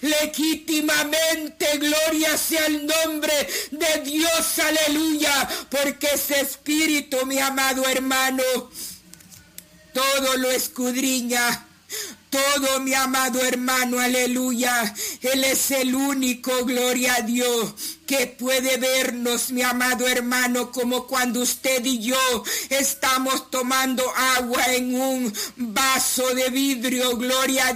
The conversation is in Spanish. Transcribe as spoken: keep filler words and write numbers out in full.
legítimamente, gloria sea el nombre de Dios, aleluya, porque ese Espíritu, mi amado hermano, todo lo escudriña. Todo, mi amado hermano, aleluya. Él es el único, gloria a Dios, que puede vernos, mi amado hermano, como cuando usted y yo estamos tomando agua en un vaso de vidrio, gloria a Dios.